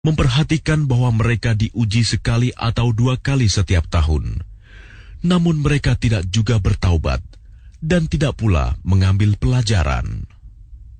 memperhatikan bahwa mereka diuji sekali atau dua kali setiap tahun. Namun mereka tidak juga bertaubat dan tidak pula mengambil pelajaran.